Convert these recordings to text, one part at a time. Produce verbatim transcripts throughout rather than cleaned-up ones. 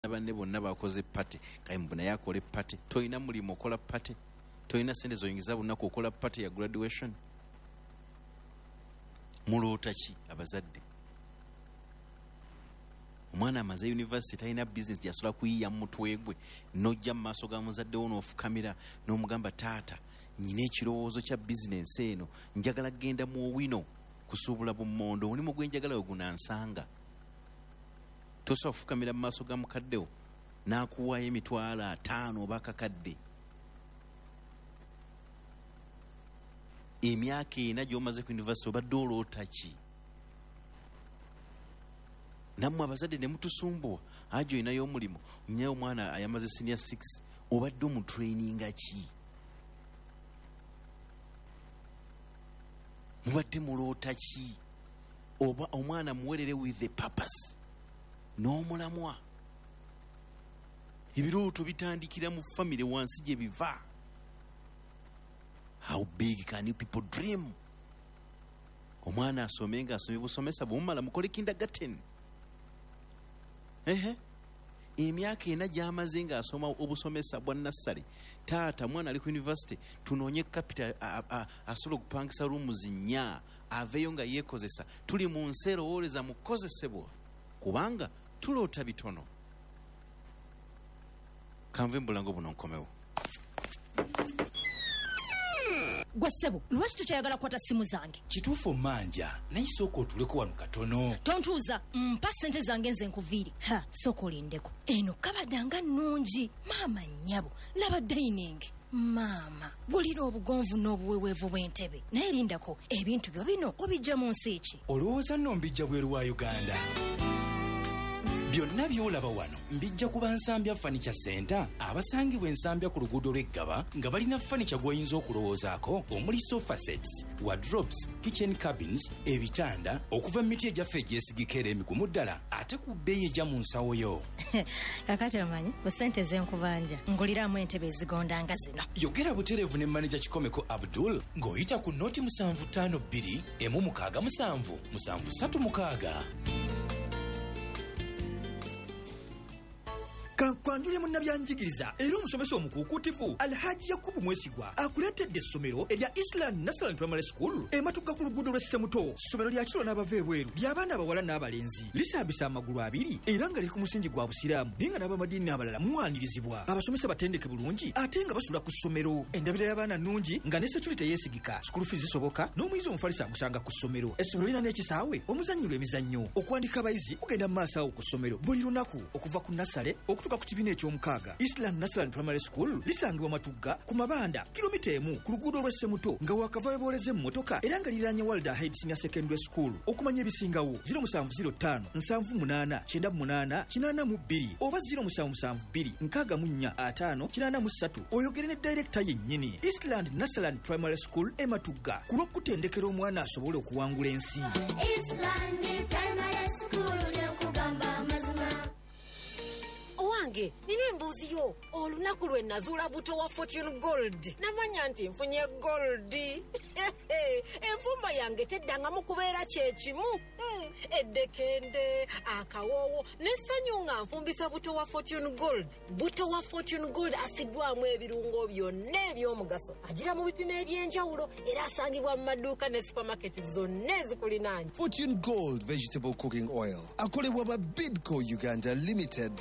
Abanne bonna bakoze party kaya mbona yakole party toyina mulimo okola party toyina sente zoyingiza bunaku okola party ya graduation mulota ki abazadde omwana amaze university tayina business yasola kuyiya mutwegwe nojja mu maaso ga muzadde wono ofukamira n'omugamba taata nyine ekirowoozo kya business eno njagala genda mu wino kusuubula bumondo mulimo gwenjagala ogunansanga tosa ofukamira mu maaso ga mukaddewo n'akuwaayo emitwalo ataano oba kakadde emyaka ena gy'omaze ku university obadde oloota ki nammwe abazadde ne mutusumbuwa ajo inayo omulimu nyayo omwana ayamaze senior six obadde mu training ki mubadde muloota ki oba omwana muwerere with a purpose n'omulamwa ebirooto bitandikira mu family wansi gye biva. How big can you people dream? Omwana asome nga asome busomesa bumala mukole kindergarten. Ehe emyaka ena gy'amaze nga asoma obusomesa bwa nassale taata mwana ali ku university tunoonye capital asobola okupangisa rooms nnya aveeyo nga yeekozesa tuli mu nsi erowooleza mukozesebwa kubanga tuloota bitono. Kanve mbulango buno nkomewo. Gwasebo, lwaki tukyayagala kwata simu zange? Kituufu manja, naye sooka otuleko wano katono. Tontuuza, mpa ssente zange nze nkuviire. Ha, sooka olindeko. Eno kabadanga nnungi. Maama nnyabo, laba dining. Maama, bulira obugonvu n'obuweweevu bw'entebe. Naye lindako, ebintu byo bino obijja mu nsi ki? Olowooza nno mbijja bweru wa Uganda. Byonna byolaba wano mbijja kuba Nsambya Furniture Center abasangibwa Ensambya ku luguudo lw'Eggaba nga balina furniture gw'oyinza okulowoozaako omuli sofa sets, wardrobes, kitchen cabins, ebitanda okuva mu miti egyaffe egyesigika era emigumu ddala ate ku bbeeyi ejja mu nsawo yo. Kakati omanyi ku ssente z'enkubanja nguliramu entebe ezigondanga zino. Yogera butereevu ne manager Kikomeko Abdul ng'oyita ku noti musanvu ttaano bbiri emu mukaaga musanvu musanvu ssatu mukaaga. Kankwanjulye munnabyanjigiriza era omusomesa omukuukutivu Alhaji Yakubu Mwesigwa akuleetedde essomero erya Island National Primary School ematuka ku luguudo lw'Essemuto. Ssomero lya kiro n'abava ebweru ly'abaana abawala n'abalenzi lisambisa amagulu abiri era nga liri ku musingi gwa busiraamu naye nga n'abamadiini abalala muwanirizibwa. Abasomesa batendeke bulungi ate nga basula ku ssomero. Endabira y'abaana nnungi nga ne security yeesigika. School fees zisoboka n'omuyizi omufalisa agusanga ku ssomero. Essomero lirina n'ekisaawe omuzannyirwa emizannyo. Okuwandika abayizi kugenda mu maaso awo ku ssomero buli lunaku okuva ku nassale okutuuka ku kibiina eky'omukaaga. Eastland National Primary School lisangibwa Matugga ku mabanda kilomita emu ku luguudo lw'Essemuto nga wakava weboleze emmotoka era nga liranye Walder Head Senior Secondary School. Okumanya ebisingawo zero seven zero five nsanvu munaana kyenda munaana kinaana mu bbiri oba zero seven seven bbiri nkaaga mu nnya ataano kinaana mu ssatu oyogere ne director yennyini. Eastland National Primary School e Matugga ku lw'okutendekera omwana asobole okuwangula ensi. Eastland Primary School ly'okugamba mazima. Owange, nina embuuzi yo. Olunaku lwe nazuula buto wa Fortune Gold. Namanya nti nfunye gold. Enfumba yange teddangamu kubeera kye kimu. Hmm. Eddekende, akawoowo, n'essanyu nga nfumbisa buto wa Fortune Gold. Buto wa Fortune Gold asiddwamu ebirungo byonna eby'omugaso. Agira mu bipimo eby'enjawulo era asangibwa mu maduuka ne supermarket zonna ezikulinaanye. Fortune Gold Vegetable Cooking Oil. Akolebwa ba Bidco Uganda Limited.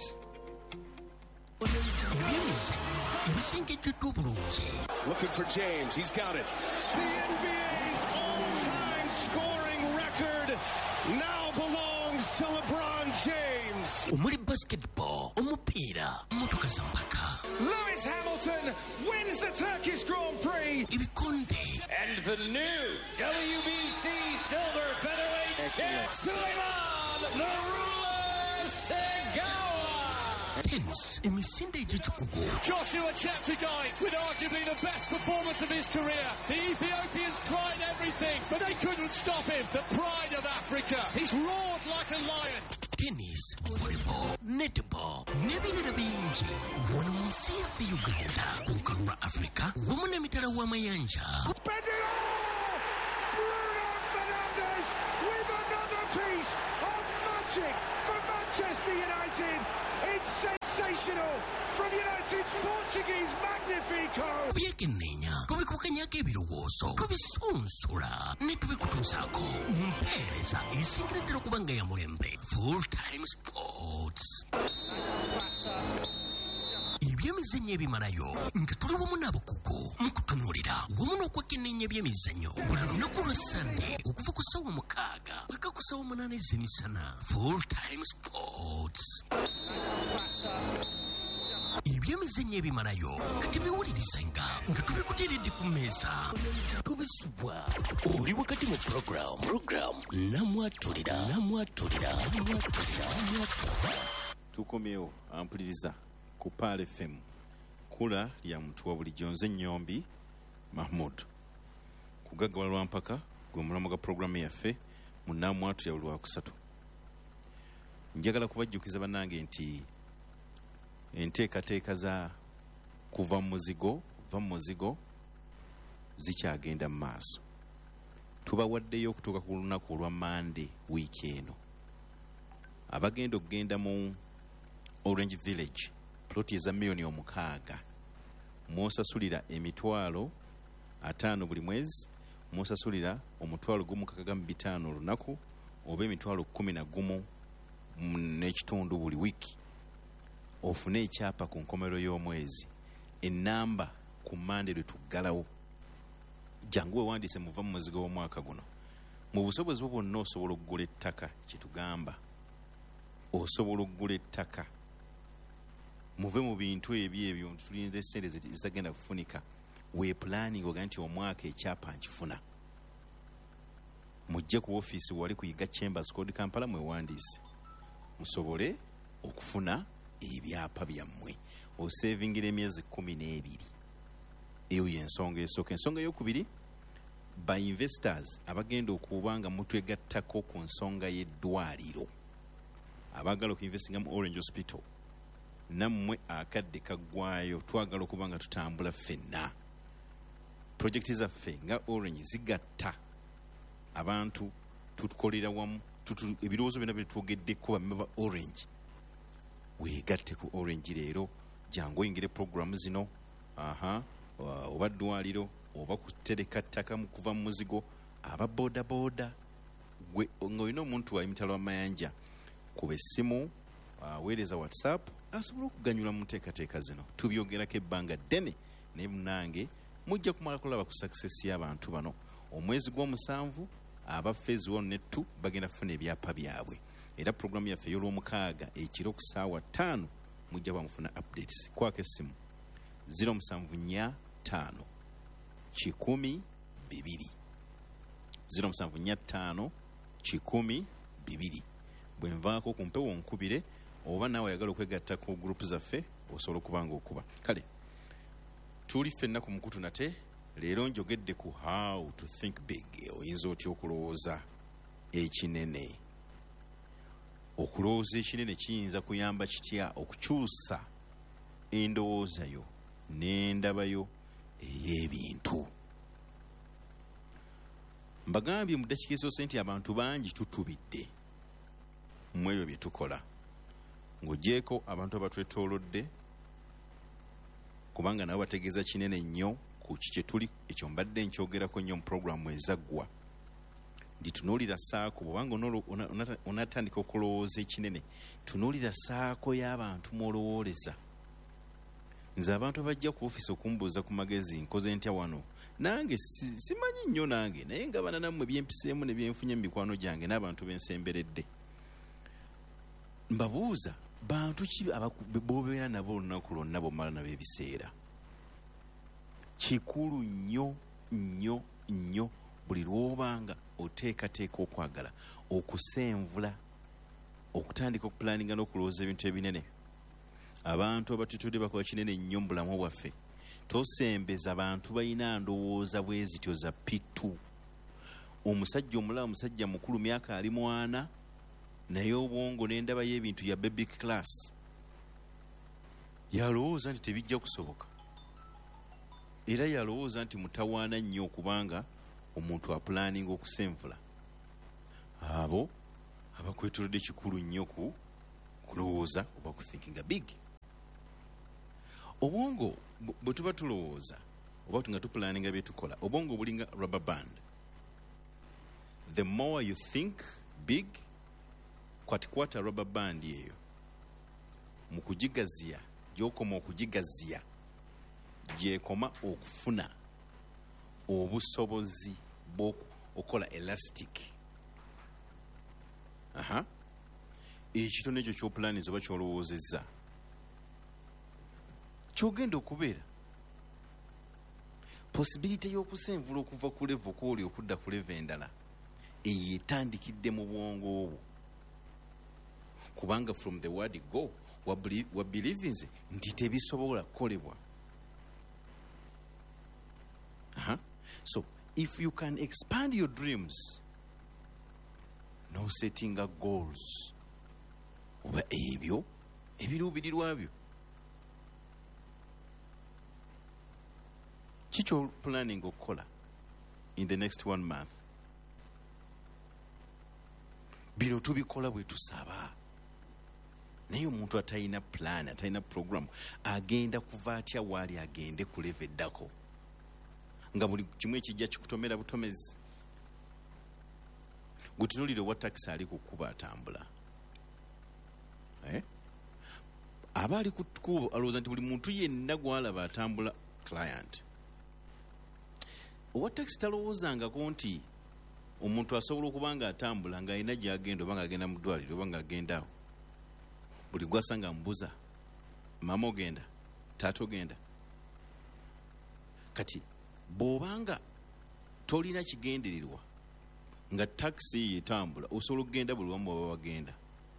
Looking for James, he's got it. The N B A's all-time scoring record now belongs to LeBron James. Omuli basketball, omupiira, motoka za mpaka. Lewis Hamilton wins the Turkish Grand Prix. Ibikonde. And the new W B C Silver Featherweight champ, Suleiman the Ruler Segawa. Tennis, emisinde egy'ekikugu. Joshua Cheptegei with arguably the best performance of his career. The Ethiopians tried everything, but they couldn't stop him. The pride of Africa. He's roared like a lion. Tennis, volleyball, netball, n'ebirala bingi. Wano mu nsi yaffe Uganda, ku lukalu lwa Africa, wamu n'emitala w'amayanja. Bruno Fernandes with another piece of magic for Manchester United. It's Sensational from United's Portuguese Magnifico. Byekenneenya tubikukanyako ebirowoozo tubisunsula ne tubikutuusaako mu mpeereza esingireddera okuba nga ya mulembe. Full Time Sports. Ebyemizannyo ebimalayo nga tuli wamu n'abakugu mu kutunuulira wamu n'okwekenneenya ebyemizannyo buli lunaku lwa Sande okuva ku ssaawa mukaaga paka ku ssaawa munaana ez'emisana. Full Time Sports. Ebyemizannyo ebimalayo nga tebiwulirizenga nga tubikuteeredde ku mmeeza tubisubwa oli wakati mu program program namwatulira namwatulira namwatulira namwatulira. Tukomyewo ampuliriza ku Pal F M kula lya muntu wa bulijjo nze Nnyombi Mahmud kugaggawala lwa mpaka gwe mulamu ga programu yaffe mu namwatulira buli wakusatu. Njagala kubajjukiza bannange nti enteekateeka za kuva mu muzigo va mu muzigo zikyagenda mu maaso. Tubawaddeyo okutuuka ku lunaku olwa Mande wiiki eno. Abagenda okugenda mu Orange Village ploti eza miliyoni omukaaga mwosasulira emitwalo ataano buli mwezi, mwosasulira omutwalo gumu kakaga mu bitaano olunaku oba emitwalo kkumi na gumu n'ekitundu buli wiiki. Ofune ekyapa ku nkomerero y'omwezi ennamba ku Mande lwe tuggalawo. Jangu wewandiise muva mu muzigo w'omwaka guno. Mu busobozi bwo bwonna osobola okugula ettaka kye tugamba. Osobola okugula ettaka. Muve mu bintu ebyo ebyo tulinze essente zitagenda kufunika. We planning oga nti omwaka ekyapa nkifuna. Mujje ku ofiisi wali kuyiga Chambers Code Kampala mwewandiise. Musobole okufuna ebyapa byammwe osevingira emyezi kumi n'ebiri. Eyo y'ensonga esooka. Ensonga ey'okubiri, ba investors abagenda okuba nga mutwegattako ku nsonga y'eddwaliro abaagala okuinvestinga mu Orange Hospital, nammwe akadde kaggwayo twagala okuba nga tutambula ffenna. Projekiti zaffe nga Orange zigatta abantu tutukolera wamu ebirowoozo byonna bye twogeddeko bamema ba Orange. Weegatte ku Orange leero jangu oyingire programu zino aha oba ddwaliro oba kutereka ttaka mu kuva mu muzigo aba boda boda gwe ng'olina omuntu ayimitala w'amayanja kuba essimu weereza WhatsApp asobola okuganyula mu nteekateeka zino. Tubyogerako ebbanga ddene naye munange mujja kumala kulaba ku success y'abantu bano. Omwezi gw'omusanvu aba phase one ne two bagenda kufuna ebyapa byabwe. Era programu yaffe ey'olwomukaaga ekiro ku ssaawa ttaano mujja bamufuna updates. Kwako essimu zero musanvu nnya ttaano kikumi bibiri zero musanvu nnya ttaano kikumi bibiri. Bwe nvaako ku mpewo nkubire oba naawe ayagala okwegatta ku group zaffe osobola okuba nga okuba. Kale tuli ffenna ku mukutu nate leero njogedde ku how to think big. Oyinza otya okulowooza ekinene? Okulowooza ekinene kiyinza kuyamba kitya okukyusa endowooza yo n'endabayo ey'ebintu? Mbagambye mu ddakiika ezoose nti abantu bangi tutubidde mu ebyo bye tukola, ng'ogyeko abantu abatwetoolodde kubanga nabo bategeeza kinene nnyo ku kikye tuli. Ekyo mbadde nkyogerako nnyo mu programu ezaggwa. Nditunuulira saako bwobanga onatandika okulowooza ekinene, tunuulira saako y'abantu mw'olowooleza. Nze abantu abajja ku ofiisi okumbuuza ku magezi nkoze ntya wano, nange simanyi nnyo nange, naye nga bana nammwe byempiseemu ne byenfunye mu mikwano gyange n'abantu bensemberedde. Mbabuuza bantu ki b'obeera nabo olunaku lwonna bw'omala nabo ebiseera? Kikulu nnyo nnyo nnyo buli lw'obanga oteekateeka okwagala okusenvula, okutandika okupulaninga n'okulowooza ebintu ebinene. Abantu abatutudde bakola kinene nnyo mu bulamu bwaffe. Tosembeza bantu balina ndowooza bwe zityo za pitu. Omusajja omulala, omusajja mukulu myaka ali mwana, naye obwongo n'endaba y'ebintu ya baby class. Yalowooza nti tebijja kusoboka. Era yalowooza nti mutawaana nnyo okubanga omuntu apulaninga okusenvula. Abo abakwetolodde kikulu nnyo ku kulowooza oba kuthinkinga big. obwongo bu- bwe tuba tulowooza oba nga tupulaninga bye tukola obwongo bulinga rubber band. The more you think big, kwatikwata rubber band eyo mu kugigaziya gy'okoma okugigaziya gyekoma okufuna obusobozi bw'okola elastic. aha ekitone ekyo ky'opulaniza oba ky'olowoozezza kyogenda okubeera. Possibility y'okusenvula okuva ku levo kwoli okudda ku levo endala eyo etandikidde mu bwongo obwo, kubanga from the word go wabelieve nze nti tebisobola kukolebwa. Aha. So if you can expand your dreams no setting a goals oba ebyo ebiruubirirwa byo kikyo planning okukola in the next one month. Bino tubikola bwe tusaba, naye omuntu atalina plan atalina program agenda kuva atya waali agende ku level eddako nga buli kimu ekijja kikutomera butomezi. Gutunulire wa taxi ali kukuba atambula, eh? aba ali ku kkubo alowooza nti buli muntu yenna gwalaba atambula client. Owa taxi talowoozangako nti omuntu asobola okuba nga atambula ng'alina gy'agenda oba ng'agenda mu ddwaliro oba ng'agenda awo, buli gwasa nga mbuza maama ogenda taata ogenda. Kati bw'obanga tolina kigendererwa nga taxi yetambula osobola okugenda buli wamu baba bagenda.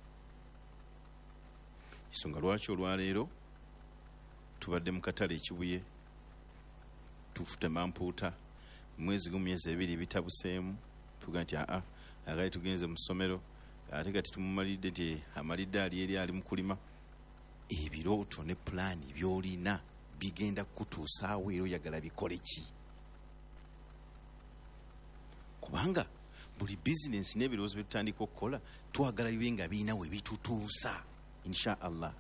Ensonga lwaki olwaleero tubadde mu katale ekibuye tufute mampuuta mwezi gumu myezi ebiri bitabuseemu tuga nti aa agali tugenze mu ssomero ate kati tumumalidde nti amalidde ali eri ali mu kulima. Ebirooto ne pulaani by'olina bigenda kutuusaawo era oyagala bikole ki? Kubanga buli bizinensi n'ebirowoozo bye tutandika okukola twagala bibe nga birina we bitutuusa insha allah.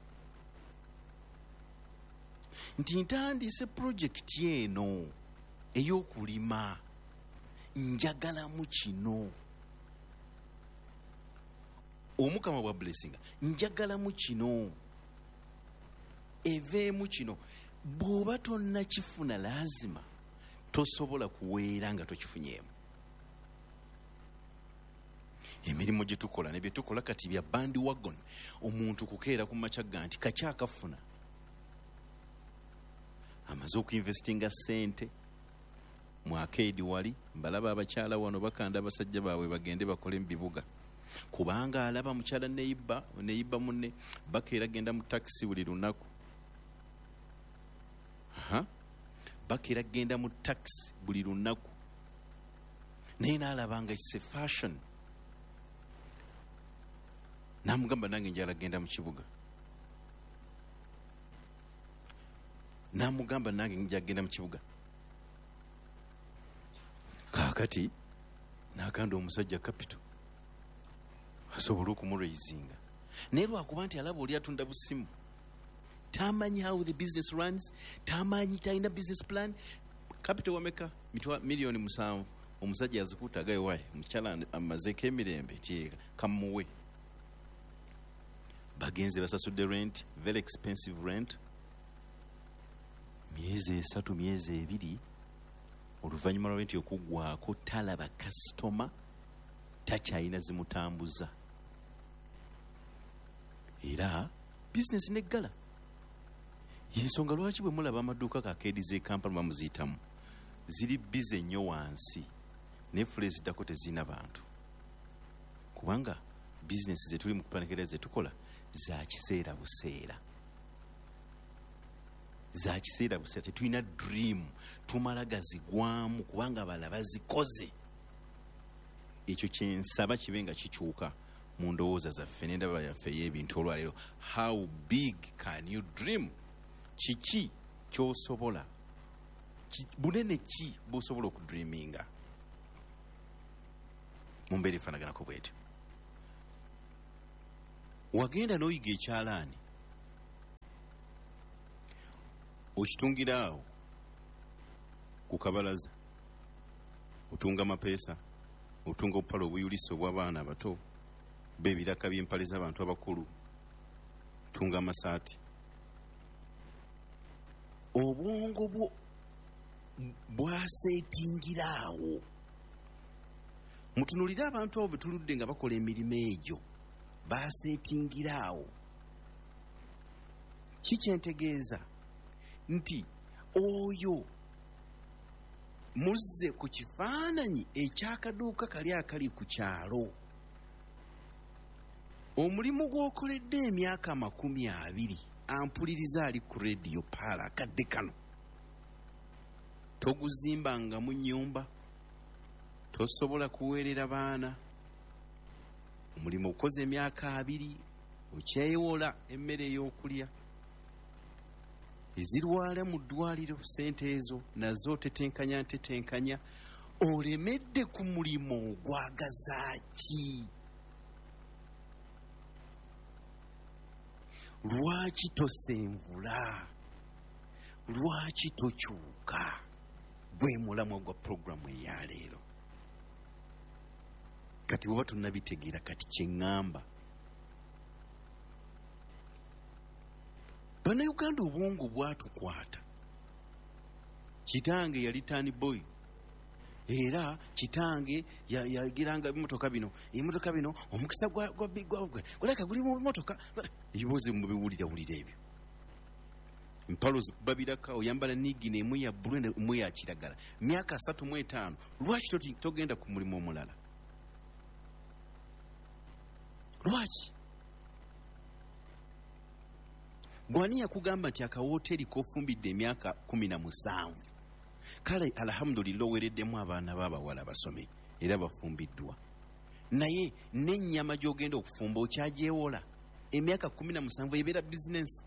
Nti ntandise pulojekiti eno ey'okulima njagalamu kino, omukama bwa blessinga njagalamu kino, eveemu kino. Bw'oba tonnakifuna lazima tosobola kuweera nga tokifunyeemu. Emirimu gye tukola ne bye tukola kati bya bandi wagon, omuntu kukeera ku macagga nti kakyakafuna. Amaze okuinvestinga ssente mu arcade wali mbalaba abakyala wano bakanda abasajja baabwe bagende bakole mu bibuga, kubanga alaba mukyala neyibba neyibba munne bakeera genda mu taxi buli lunaku. Aha. Bakeera genda mu taxi buli lunaku naye n'alabanga it's a fashion. Namugamba nange njala genda mu kibuga, namugamba nange njagenda mu kibuga. Kaakati n'aganda omusajja capital asobola okumuraisinga, naye lwakuba nti alaba oli atunda busimu tamanyi how the business runs, tamanyi talina business plan. Capital wameka mitwa milioni musanvu, omusajja azikuta agayo wayi omukyala amazeeko emirembe tieka kamuwe. Bagenze basasudde rent, very expensive rent, myezi esatu myezi ebiri. Oluvannyuma lwa rent okuggwaako talaba kasitoma, takyalina zimutambuza, era bizinesi neggala. Yensonga lwaki bwe mulaba amaduuka kakeedi z'ekampala bamuziyitamu ziri bize nnyo wansi naye fule ziddako tezirina bantu, kubanga bizinesi ze tuli mu kupanikira ze tukola za kiseera buseera, za kiseera buseera. Tetulina dream tumala gazigwamu kubanga bala bazikoze. Ekyo kyensaba kibe nga kikyuka mu ndowooza zaffe n'endaba yaffe y'ebintu olwaleero. How big can you dream? Kiki ky'osobola, bunene ki bw'osobola okudreaminga mu mbeera efaanaganako bwetyo? Wagenda n'oyiga ekyalaani okitungira awo ku kabalaza otunga mapeesa otunga obupale obuyuliso obw'abaana abato b'ebiraka by'empale z'abantu abakulu otunga amasaati obwongo bwo bwaseetingira awo mutunulire abantu abo betuludde nga bakola emirimu egyo baseetingira awo kikyentegeeza nti oyo muzze ku kifaananyi ekyakaduuka kali akali ku kyalo omulimu gw'okoledde emyaka amakumi abiri ampuliriza ali ku rediyo paala akadde kano toguzimbanga mu nnyumba tosobola kuweerera baana omulimu okoze emyaka abiri okyewola emmere ey'okulya ezirwala mu ddwaliro sente ezo nazo tetenkanya ntetenkanya olemedde ku mulimu ogwagazaaki lwaki tosenvula lwaki tokyuka gwe mulamwa gwa puroguramu eyaleero kati bweba tunnabitegeera kati kyeŋŋamba bannayuganda obwongo bwatukwata kitange yali tani boy era kitange yagiranga ebimotoka bino ebimotoka bino omukisa gwaleka guli mu bimotoka ebibuuze mu biwulira wulira ebyo empalo zikubabiraka oyambala nigina emu ya bbulu emu ya kiragala myaka asatu mu etaano lwaki togenda ku mulimu omulala lwaki gwani yakugamba nti akawooteri kofumbidde emyaka kumi na musanvu kale alhamdulillah owereddemu abaana b'abawala basome era bafumbiddwa naye n'ennyama gy'ogenda okufumba okyagyewola emyaka kumi na musanvu ebeera bizinensi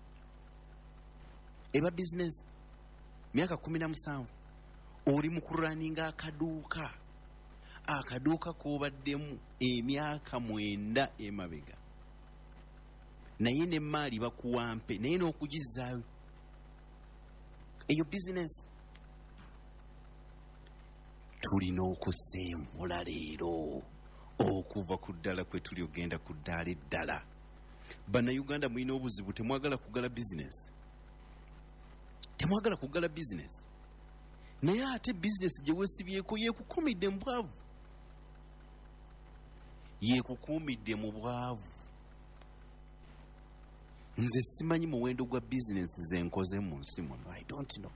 eba bizinensi myaka kumi na musanvu oli mu kuraninga akaduuka akaduuka k'obaddemu emyaka mwenda emabega naye n'emmaali bakuwampe naye n'okugizaayo eyo bizinensi tulina okusenvula leero okuva ku ddala kwe tuli ogenda ku ddaala eddala bannayuganda mulina obuzibu temwagala kugala bizinensi temwagala kugala bizinensi naye ate bizinensi gye weesibyeko yeekukumidde mu bwavu yeekukuumidde mu bwavu nze simanyi muwendo gwa bizinensi zenkoze mu nsi muno I don't know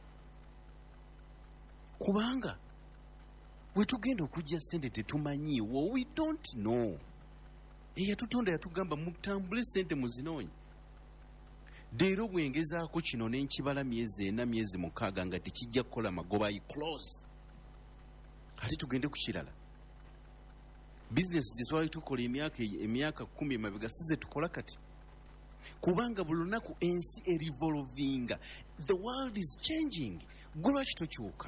kubanga bwe tugenda okujja ssente tetumanyiiwo we don't know eyatutunda yatugamba mutambule ssente muzinoonye leero bwengezaako kino n'enkibala myezi ena myezi mukaaga nga tekijja kukola magoba yi close ate tugende ku kirala bizinesi ze twali tukola emyaka emyaka kumi emabega si ze tukola kati kubanga buli lunaku ensi erivolvinga the world is changing gwe lwaki tokyuka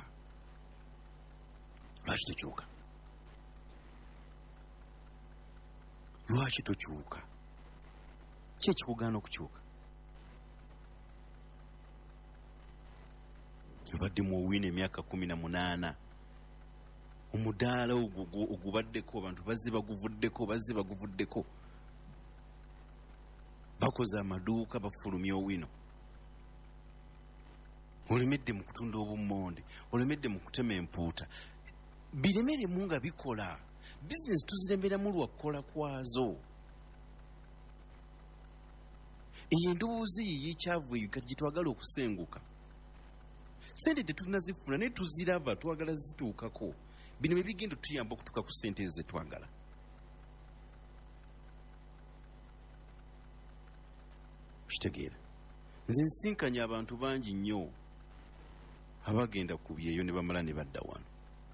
lwaki tokyuka lwaki tokyuka ki ekikugaana okukyuka obadde muwiina emyaka kumi na munaana omudaala ogubaddeko abantu bazze baguvuddeko bazze baguvuddeko bakoze amaduuka bafulumya owino olemedde mu kutunda obummonde olemedde mu kutema empuuta biremeremu nga bikola bizinesi tuziremeramu lwakukola kwazo eyo endowooza yiyi ekyavu eyo kati gyetwagala okusenguka sente tetunazifuna naye tuziraba twagala zituukako bino bye bigenda tuyamba okutuuka ku sente ezo zetwagala kitegeera nze nsinkanya abantu bangi nnyo abagenda ku byeyo ne bamala ne badda wano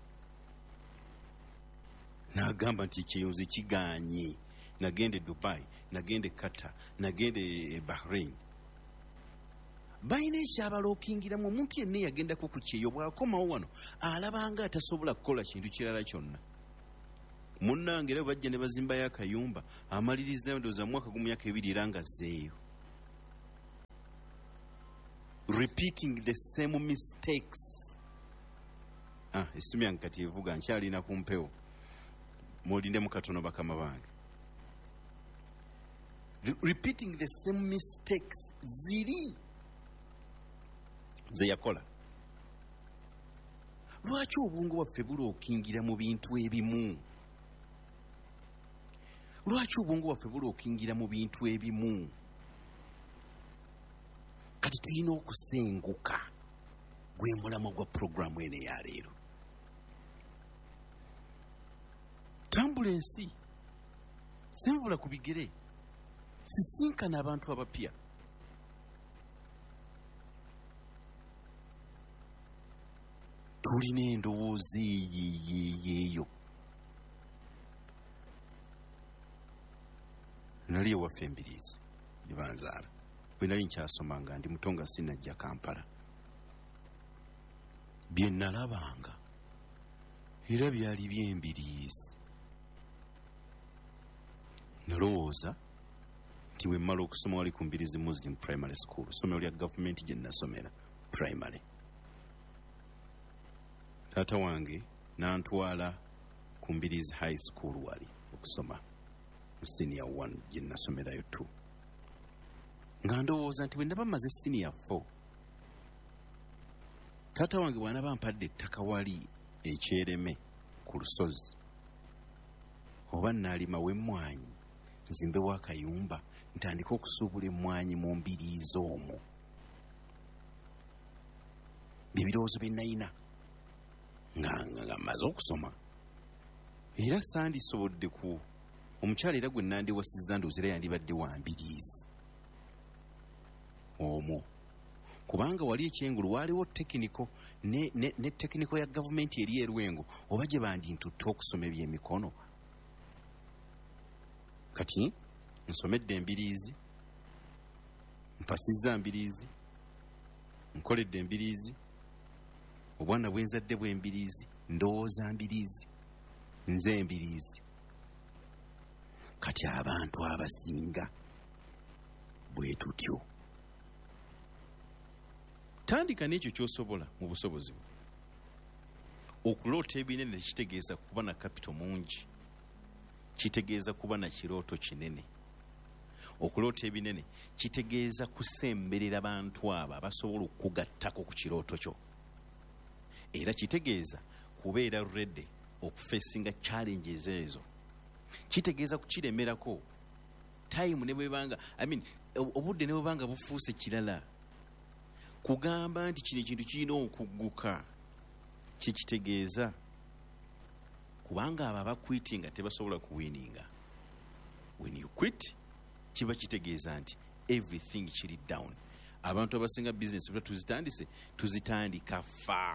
n'agamba nti ekiyunzi kiganye nagende Dubai nagende Qatar nagende Bahrain balina ekyabalokingiramu omuntu yenna yagendako ku kyeyo bw'akomawo wano alabanga atasobola kukola kintu kirala kyonna munnange era bajja ne bazimbayo akayumba amaliriza ndowooza mwaka gumu myaka ebiri era nga azzeeyo repeating the same mistakes. Ah, esimu yange kati evuga nkyalina ku mpewo. Mulinde mu katono bakama bange. Re- repeating the same mistakes ziri ze yakola. Lwaki obwongo waffe bulookingira mu bintu ebimu? Lwaki obwongo waffe bulookingira mu bintu ebimu? Kati tulina okusenguka gwe mulamwa gwa programu eno eya leero. Tambula ensi, senvula ku bigere, sisinkana abantu abapya. Tulina endowooza eyeeyeeyo. Nali ewaffe Embiriizi gye banzaala bwe nali nkyasoma nga ndi muto nga sinnajja Kampala. Bye nalabanga era byali by'Embiriizi. Nalowooza nti bwe mmala okusoma wali ku Mbiriizi Muslim Primary School, ssomero lya gavumenti gye nasomera primary. Taata wange n'antwala ku Mbiriizi High School wali okusoma mu senior one gye nasomerayo tu. Nga ndowooza nti bwe ndaba maze senior four, taata wange bw'anaba ampadde ettaka wali ekyereme ku lusozi, oba nnaalima w'emmwanyi nzimbewo akayumba ntandika okusuubula emmwanyi mu Mbiriizi omwo. Bye birowoozo bye nalina nga nga maze okusoma. Era sandisobodde ku omukyala era gwe nandiwasizza ndowooza era yandibadde wa Mbiriizi omwo, kubanga wali ekyengulu waaliwo tekiniko ne, ne, ne tekiniko ya gavumenti eri erwengo oba gye bandintutte okusoma ebyemikono. Kati nsomedde Mbiriizi, mpasizza Mbiriizi, nkoledde Mbiriizi, obwana bwenzadde bwe Mbiriizi, ndowooza Mbiriizi, nze Mbiriizi. Kati abantu abasinga bwe tutyo. Tandika n'ekyo ky'osobola mu busobozi bwo. Okuloota ebinene kitegeeza kuba na kapito mungi, kitegeeza kuba na kirooto kinene. Okuloota ebinene kitegeeza kusemberera bantu abo abasobola okugattako ku kirooto kyo. Era kitegeeza kubeera ready okufeesinga challenges ezo. Kitegeeza kukiremerako time ne bwebanga, I mean obudde ne bwebanga bufuuse kirala. Kugamba nti kino ekintu kirina okugguka kikitegeeza, kubanga abo abakwitinga tebasobola kuwininga. When you quit kiba kitegeeza nti everything kiri down. Abantu abasinga business bwe tuzitandise tuzitandika fa.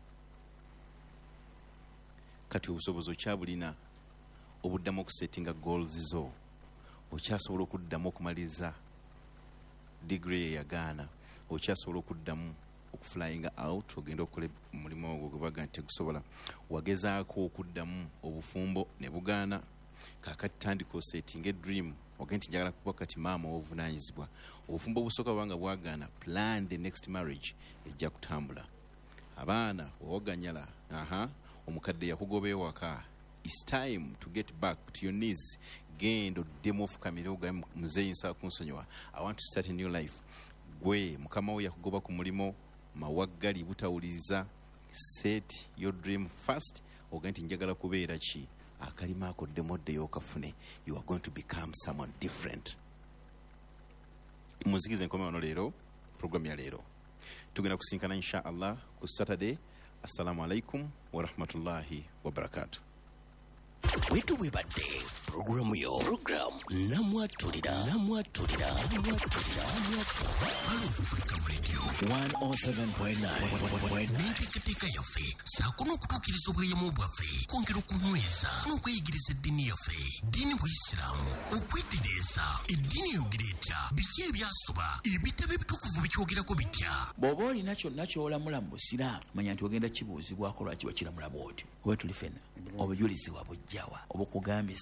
Kati obusobozi okyabulina obuddamu okusettinga goals zo, okyasobola okuddamu okumaliza degree yagaana, okyasobola okuddamu okuflyinga out ogenda okukola omulimu ogwo gwe baga nti tegusobola, wagezaako okuddamu obufumbo ne bugaana, kaakati tandika osettinga dream ogenda nti njagala kuba kati maama obuvunaanyizibwa. Obufumbo obusooka bwanga bwagaana, plan the next marriage ejja kutambula. Abaana wawaganyala, aha omukadde yakugoba ewaka, it's time to get back to your knees. Genda oddemu ofukamire ogaye muzeeyi nsaa kunsonyiwa, I want to start a new life. Gwe mukama wo yakugoba ku mulimo mawaggali butawuliza, set your dream first. Ogenda nti njagala kubeera ki, akalima ako ddemu oddeyo okafune. You are going to become someone different. Muzikize nkome wano leero, program ya leero tugenda kusinkana insha Allah ku Saturday. Assalamu alaikum wa rahmatullahi wa barakatuh. Wetu webadde programu yo program namwatulira namwatulira namwatulira Africa Radio one oh seven point nine n'enteekateeka yaffe saako n'okutuukiriza obweyamo bwaffe kwongera okunyweza n'okweyigiriza eddiini yaffe ddiini buisiraamu okwetereeza eddiini eyogera etya biki ebyasoba ebitabo ebitukuvu bikyogerako bitya. Bw'oba olina kyonna ky'olamula mu busiraamu manya nti ogenda kibuuzibwako lwaki wakiramula bw'otyo. Oba tuli ffenna obujulizi wabujjawa obukugambisa nti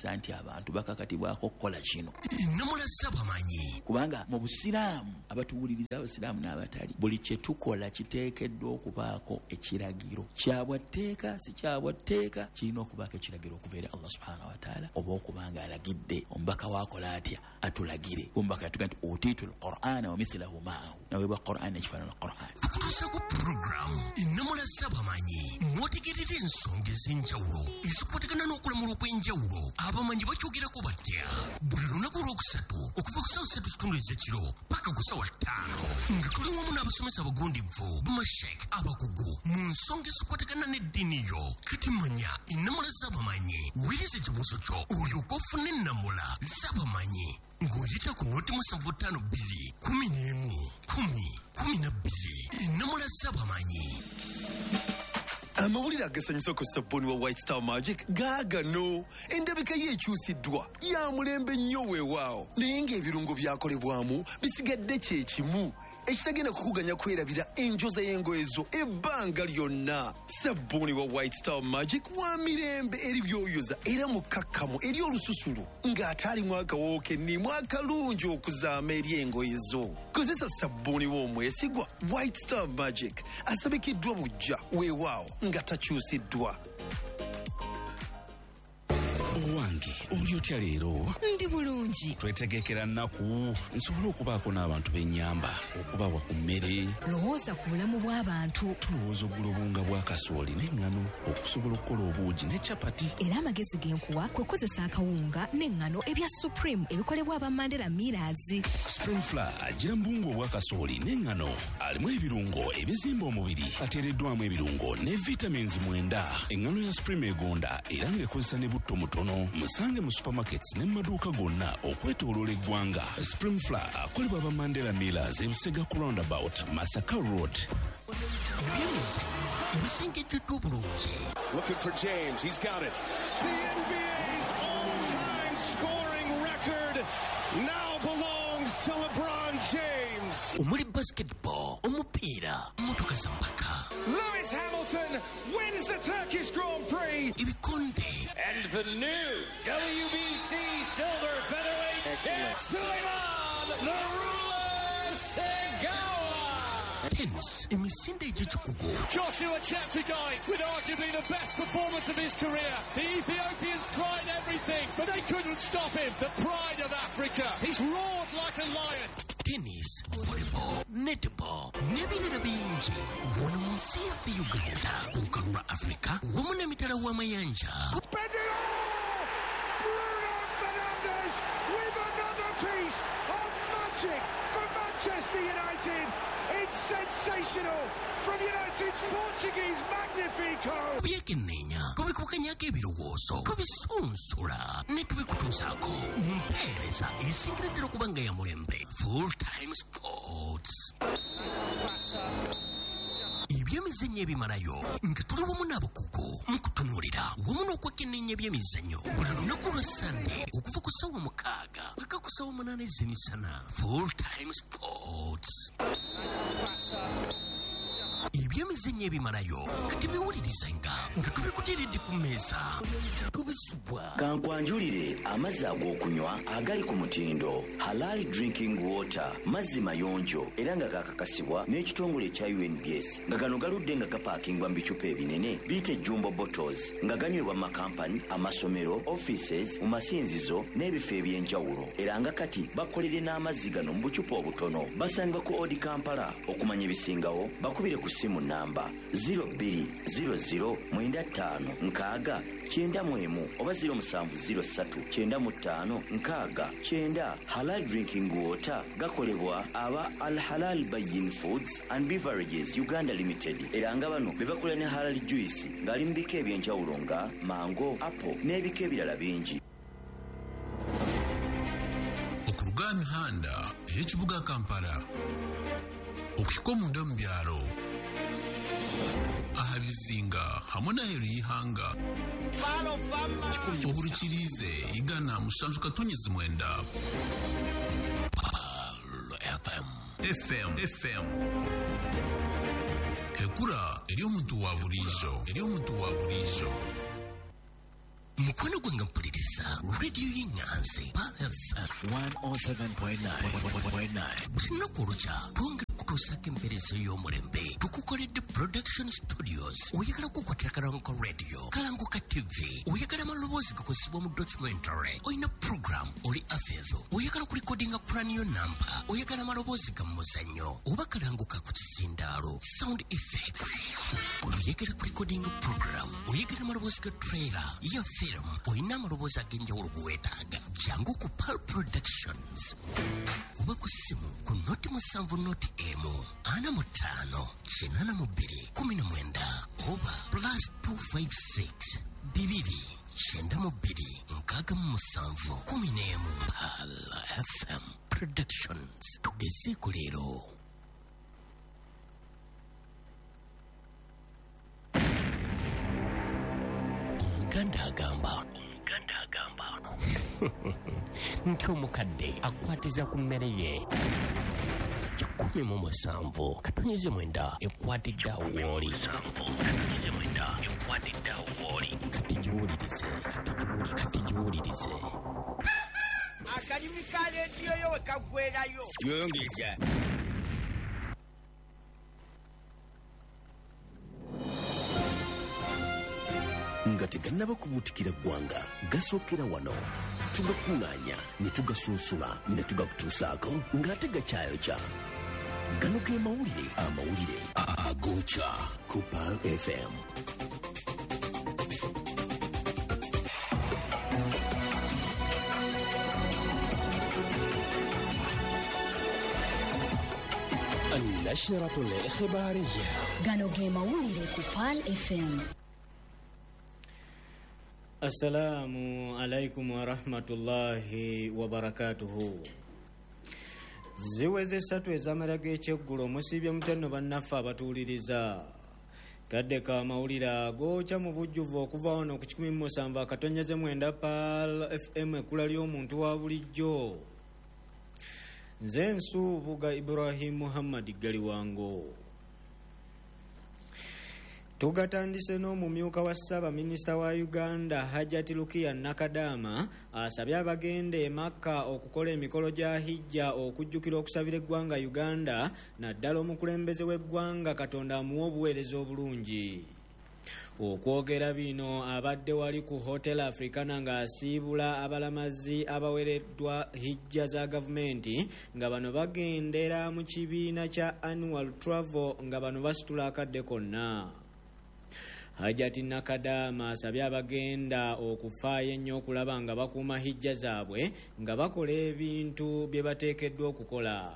abantu bakakatibwako okukola kino namulaza bamanyi kubanga mu busiraamu abatuwuliriza abasiraamu n'abatali buli kye tukola kiteekeddwa okubaako ekiragiro kyabwatteeka si kyabwatteeka kirina okubaako ekiragiro okuva eri Allah subhanahu wa taala oba okubanga alagidde omubaka waakola atya atulagire omubaka yatuga nti utiitu alqur'ana wa mithlahu maahu naweebwa qur'an ekifaanana qur'an okutuusa ku puroguramu namulaza bamanyi mwotegerera ensonga ez'enjawulo ezikwatagana n'okulamula okw'enjawulo abamanyi bakyogerako batya buli lunaku olwokusatu okuva ku ssaawa ssatu kitundu ez'ekiro paka ku ssaawa ttaano nga tuli wamu n'abasomesa abagundivu bamashek abakugu mu nsonga ezikwatagana n'eddiini yo kati manya enamulaza bamanyi wiriza ekibuuzo kyo olyoka ofune ennamula z'abamanyi ng'oyita ku noti musanvu ttaano bbiri kumi n'emu kumi kumi na bbiri enamulaza bamanyi. Amawulire agasanyusa ku sabbuuni wa White Star Magic gaagano endabika ye ekyusiddwa ya mulembe nnyo weewaawo naye ng'ebirungo byakolebwamu bisigadde kye kimu ekitagenda kukuganya kwerabira enjoza y'engoye zo ebbanga lyonna. Sabbuuni wa White Star Magic wa mirembe eri byoyoza era mukakkamu eri olususulu ng'ate alimu akawoowo kennimu akalungi okuzaama eri engoye zo. Kozesa sabbuuni w'omwesigwa White Star Magic asabikiddwa bujja weewaawo nga takyusiddwa. Owange oli otya leero? Ndi bulungi. Twetegekera nnaku nsobole okubaako n'abantu b'ennyamba okubawa ku mmere. Lowooza ku bulamu bw'abantu. Tulowooza oggula obunga bwa kasooli n'eŋŋano okusobola okukola obuugi ne capati. Era amagezi genkuwa kwe kozesa akawunga n'eŋŋano ebya Supreme ebikolebwa aba Mandela Millers. Spring Flour gira mu buwunga obwa kasooli n'eŋŋano alimu ebirungo ebizimba omubiri ateereddwamu ebirungo ne vitamins mwenda. Eŋŋano ya Supreme egonda era ng'ekozesa ne butto mutono. Musange mu supermarkets ne maduuka gonna okwetooloola eggwanga. Spring Flour akolebwa aba Mandela Millers ebisega ku roundabout Masaka Road. ebyemizannyo ebisengejjeddwa obulungi. Looking for James, he's got it. The N B A's all-time scoring record now belongs to LeBron James. Omuli basketball, omupiira, motoka za mpaka. Lewis Hamilton wins the Turkish Grand Prix. Ibikonde. And the new W B C Silver Featherweight champ, Suleiman Nurullah Segawa. Tennis, emisinde egy'ekikugu. Joshua Cheptegei with arguably the best performance of his career. The Ethiopians tried everything, but they couldn't stop him. The pride of Africa. He's roared like a lion. Tennis, volleyball, netball, n'ebirala bingi wano mu nsi yaffe Uganda ku lukalu lwa Afrika wamu n'emitala w'amayanja. Bruno Fernandes with another piece of magic for Manchester United. It's sensational from United's Portuguese Magnifico. Byekenneenya tubikukanyako ebirowoozo tubisunsula ne tubikutuusaako mu mpeereza esingireddera okuba nga ya mulembe. Full Time Sports. Ebyemizannyo ebimalayo nga tuli wamu n'abakugu mu kutunuulira wamu n'okwekenneenya ebyemizannyo buli lunaku lwa Sande okuva ku ssaawa mukaaga paka ku ssaawa munaana ez'emisana. Full Time Sports. Ebyemizannyo ebimalayo nga tebiwulirizanga nga tubikuteeredde ku mmeeza tubisubwa. Kankwanjulire amazzi ag'okunywa agali ku mutindo Halal Drinking Water, mazzi mayonjo era nga gaakakasibwa n'ekitongole ekya U N B S nga gano galudde nga gapaakingwa mu bicupa ebinene biyite jumbo bottles nga ganywebwa mu makampani, amasomero, offices, mu masinzizo n'ebifo eby'enjawulo era nga kati bakolere n'amazzi gano mu bucupa obutono. Basangibwa ku Odi Kampala. Okumanya ebisingawo bakubire ku simu namba zero two zero zero nine five nkaaga kyenda mu emu oba zero seven zero three kyenda mu ttaano nkaaga kyenda. Halal Drinking Water gakolebwa aba Al Halal Bayin Foods and Beverages Uganda Limited era nga bano be bakola ne Halal Juice ng'ali mu bika eby'enjawulo nga mango, apple n'ebika ebirala bingi. Okuruga emihanda ey'ekibuga Kampala okuhika omunda mu byalo aha bizinga hamwe n'aheru y'ihanga ohurikirize igana musanju katonyezi mwenda F M F M ekura eri omuntu wa buriijo eri omuntu wa buriijo mukono gwange mpuliriza radio y'enganzi Pal F M one oh seven point nine. lunaku olukya twongera kutuusako empeereza y'omulembe tukukoledde production studios oyagala kukwatira kalanguka radio kalanguka tv oyagala amaloboozi gakozesebwa mu documentary oyina program oli avevo oyagala kulikodinga cranial nampa oyagala amaloboozi ga muzannyo oba kalanguka ku kizindaalo sound effects oyagala kulikodinga program oyagala amaloboozi ga trailer ya film oyina amaloboozi ag'enjawulo geweetaaga jangu ku Pal Productions kuba ku simu ku noti musanvu noti emu ana mutaano kinana mu bbiri kumi na mwenda oba plus two five six bibiri kyenda mu bbiri nkaaga mu musanvu kumi n'emu. Pal F M Productions tugezeeko leero. Omuganda agamba omuganda agamba nti omukadde akwatiza ku mmere ye kikumi mu musanvu katonyeze mwenda ekwatidde awo wooli kati giwulirize kati giwulirize akalimi ka leediyo yo we kaggwerayo yoyongeza nga tegannaba kubuutikira ggwanga gasookera wano tugakuŋŋaanya ne tugasunsula ne tugakutuusaako ng'ate gakyayokya gano ge mawulire amawulire agookya ku Pal F M. النشرة الإخبارية gano ge mawulire ku Pal F M. Assalamu alaikum wa rahmatullahi wa barakatuhu. Ziweze satu ezamara g'ekyeggulo musibye mutano bannaffe abatuuliriza. Kadde ka mawulire agookya mu bujjuvu okuva wano ku kikumi mu musanvu akatonyeze mwenda Pal F M ekkula ly'omuntu wa bulijjo. Nze Nsuubuga Ibrahim Muhammad Galiwango. Tugatandise n'omumyuka wa Ssaabaminisita wa Uganda Hajjati Lukiya Nakadama asabye abagenda e Makka okukola emikolo gya hijja okujjukira okusabira eggwanga Uganda naddala omukulembeze w'eggwanga Katonda amuwe obuweereza obulungi. Okwogera bino abadde wali ku Hotel Africana ng'asiibula abalamazi abawereddwa hijja za gavumenti nga bano bagendera mu kibiina kya annual travel nga bano basitula akadde konna. Hajjati Nakadama asabye abagenda okufaayo ennyo okulaba nga bakuuma hijja zaabwe nga bakola ebintu bye bateekeddwa okukola.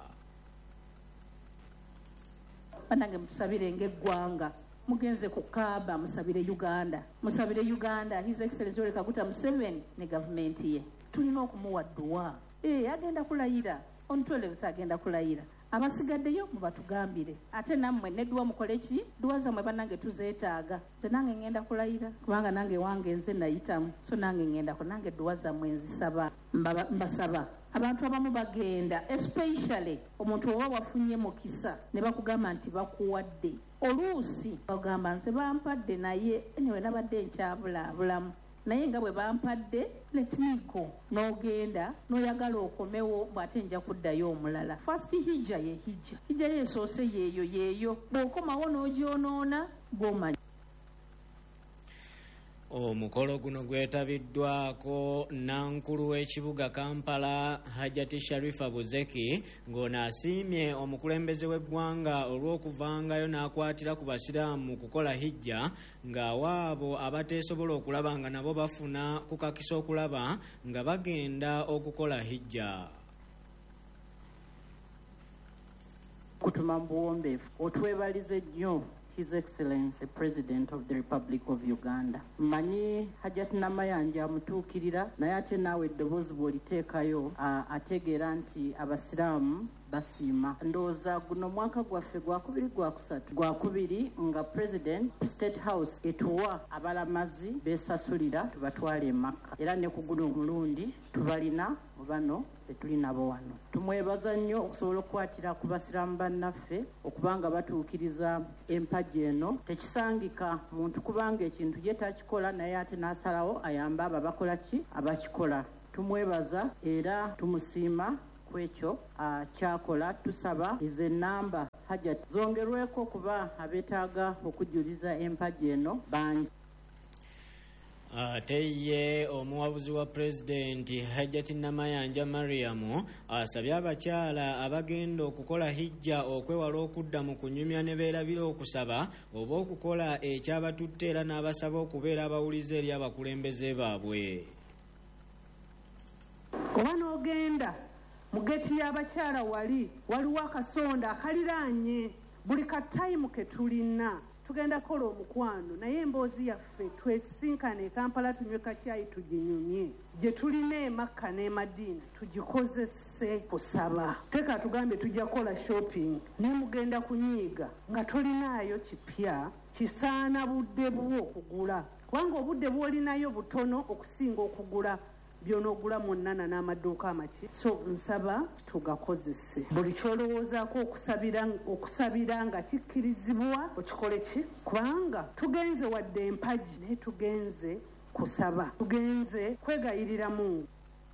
Bannange mutusabire ng'eggwanga mugenze ku Kaaba musabire Uganda musabire Uganda His Excellency Yoweri Kaguta Museveni ne gavumenti ye tulina okumuwa dduwa. Eh agenda kulayira on twelve agenda kulayira abasigaddeyo mubatugambire ate nammwe nedduwa mukole ki dduwa zammwe bannange tuzeetaaga. Nze nange ngenda kulayira kubanga nange wange nze nayitamu so nange ngendako nange dduwa zammwe nzisaba mbasaba. Abantu abamu bagenda especially omuntu oba wafunye mukisa ne bakugamba nti bakuwadde oluusi bagamba nze bampadde naye enyewe nabadde nkyabulaabulamu naye nga bwe bampadde let me go n'ogenda n'oyagala okomewo bw'ate nja kuddayo omulala. First hijja ye hijja hijja yeesoose yeeyo yeeyo bw'okomawo n'ogyonoona gw'omanya. Omukolo guno gwetabiddwako Nankulu w'ekibuga Kampala Hajjati Sharifa Buzeki ng'ono asiimye omukulembeze w'eggwanga olw'okuvangayo n'akwatira ku basiraamu kukola hijja ng'awaabo abateesobola okulaba nga nabo bafuna kukakisa okulaba nga bagenda okukola hijja. Kutuma mbuwombeefu otwebalize nnyo His Excellency the President of the Republic of Uganda. Mmanyi Hajjati Namayanja amutuukirira naye ate naawe eddoboozi bw'oliteekayo ategeera nti abasiraamu basiima. Ndowooza guno mwaka gwaffe gwakubiri gwakusatu gwakubiri nga President State House etuwa abalamazi beesasulira tubatwale e Makka era ne ku guno omulundi tubalina mu bano betuli nabo wano. Tumwebaza nnyo okusobola okukwatira ku basiraamu bannaffe okubanga batuukiriza empagi eno. Tekisangika muntu kubanga ekintu ye takikola naye ate n'asalawo ayamba abo abakola ki abakikola. Tumwebaza era tumusiima ku ekyo kyakola. Tusaba ize ennamba Hajjati zongerweko kuba abeetaaga okujjuliza empagi eno bangi. Ate ye omuwabuzi wa pulezidenti Hajjati Namayanja Mariam asabye abakyala abagenda okukola hijja okwewala okudda mu kunyumya ne beerabira okusaba oba okukola ekyabatutte era n'abasaba okubeera abawuliza eri abakulembeze baabwe. Oba n'ogenda mu geti y'abakyala wali waliwo akasonda akaliraanye buli katayimu ke tulina tugenda kola omukwano naye emboozi yaffe twesinkane e Kampala tunywe kakyayi tuginyumye gye tulina e Makka n'e Madiina tugikozese kusaba. Teka tugambe tujja kola shopping ne mugenda kunyiiga nga tolinaayo kipya kisaana budde bwo okugula kubanga obudde bw'olinayo butono okusinga okugula by'onoogula mu nnana n'amaduuka amaki. So nsaba tugakozese buli kyolowoozaako okusabira okusabira nga kikkirizibwa okikole ki kubanga tugenze wadde empagi naye tugenze kusaba tugenze kwegayirira Mungu.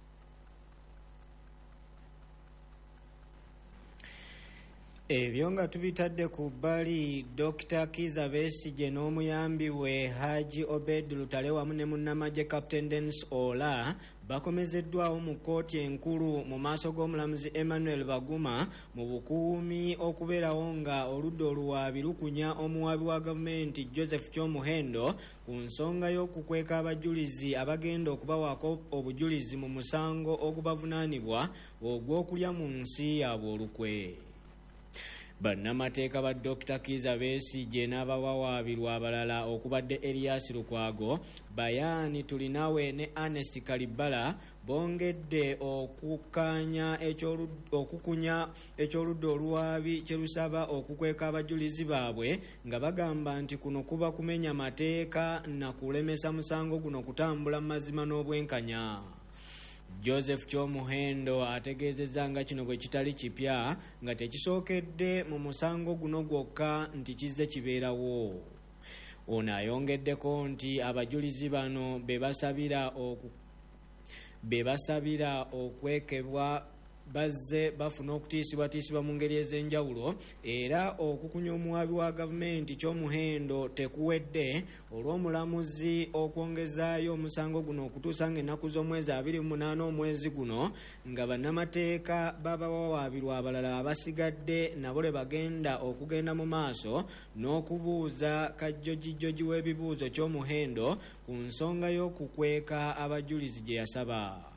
Ebyo nga tubitadde ku bbali, Dokita Kizza Besigye n'omuyambi we Haji Obed Lutale wamu ne munnamagye Captain Dennis Ola bakomezeddwawo mu kkooti enkulu mu maaso g'omulamuzi Emmanuel Baguma mu bukuumi okubeerawo nga oludda oluwaabi lukunya omuwaabi wa gavumenti Joseph Kyomuhendo ku nsonga y'okukweka abajulizi abagenda okubawaako obujulizi mu musango ogubavunaanibwa ogw'okulya mu nsi yaabwe olukwe. Bannamateeka ba Dokita Kizza Besigye n'abawawaabirwa abalala okubadde Elias Lukwago, Bayani Tulinawe ne Ernest Kalibala bongedde okukanya okukunya ekyoludda oluwaabi kye lusaba okukweka abajulizi baabwe nga bagamba nti kuno kuba kumenya mateeka na kulemesa musango guno kutambula mu mazima n'obwenkanya. Joseph Kyomuhendo ategeezezza nga kino bwe kitali kipya nga tekisookedde mu musango guno gwokka nti kizze kibeerawo. Ono ayongeddeko nti abajulizi bano be basabira oku be basabira okwekebwa bazze bafuna okutiisibwatiisibwa mu ngeri ez'enjawulo era okukunya omuwaabi wa gavumenti Kyomuhendo tekuwedde olw'omulamuzi okwongezaayo omusango guno okutuusa ng'ennaku z'omwezi abiri mu munaana omwezi guno nga bannamateeka b'abawawaabirwa abalala abasigadde nabo le bagenda okugenda mu maaso n'okubuuza kajjojijjoji w'ebibuuzo Kyomuhendo ku nsonga y'okukweka abajulizi gye yasaba.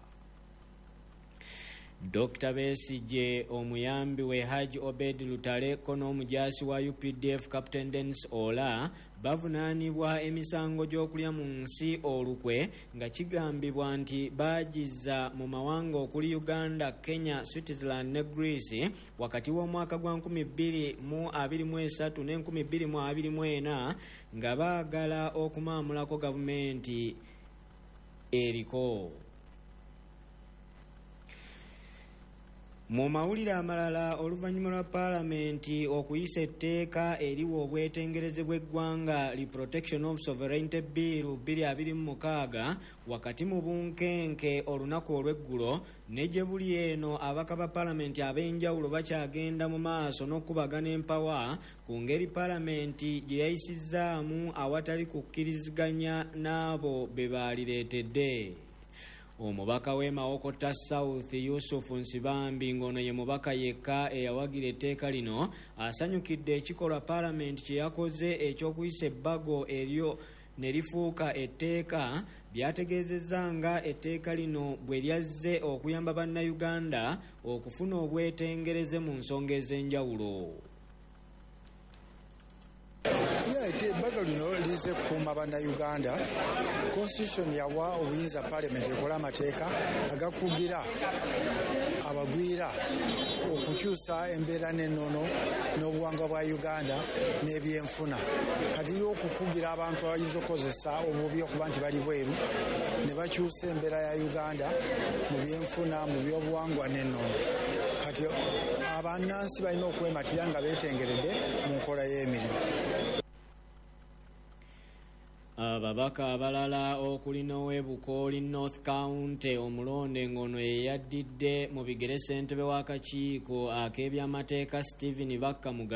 Dokita Besigye omuyambi we Haji Obed Lutale ko n'omujaasi wa U P D F Captain Dennis Ola bavunaanibwa emisango gy'okulya mu nsi olukwe nga kigambibwa nti baagiza mu mawanga okuli Uganda, Kenya, Switzerland ne Greece wakati w'omwaka gwa nkumi bbiri mu abiri mu esatu ne nkumi bbiri mu abiri mu ena nga baagala okumaamulako gavumenti eriko. Mu mawulire amalala, oluvannyuma lwa paalamenti okuyisa etteeka eriwa obwetengereze bw'eggwanga li Protection of Sovereignty Bill bbiri abiri mu mukaaga wakati mu bunkenke olunaku olw'eggulo ne gye buli eno abaka ba paalamenti ab'enjawulo bakyagenda mu maaso n'okubagana empawa ku ngeri paalamenti gye yayisizzaamu awatali kukkiriziganya n'abo be baalireetedde. Omubaka w'e Mawokota South Yusuf Nsibambi ng'ono ye mubaka yekka eyawagira etteeka lino asanyukidde ekikolwa paalamenti kye yakoze eky'okuyisa ebbago eryo ne lifuuka etteeka byategeezezza nga etteeka lino bwe lyazze okuyamba bannayuganda okufuna obwetengereze mu nsonga ez'enjawulo. Ebbago lino lize kukuuma bannayuganda. Constitution yawa obuyinza paalamenti ekola amateeka agakugira abagwira okukyusa embeera n'ennono n'obuwangwa bwa uganda n'ebyenfuna kati okukugira abantu abayinza okukozesa obubi okuba nti bali bweru ne bakyusa embeera ya uganda mu byenfuna mu byobuwangwa n'ennono kati abannansi balina okwematira nga beetengeredde mu nkola y'emirimu. ababaka abalala okuli n'owebukooli north county omulonde ngono yeyaddidde mu bigere ssentebe w'akakiiko ak'ebyamateeka stephen bakka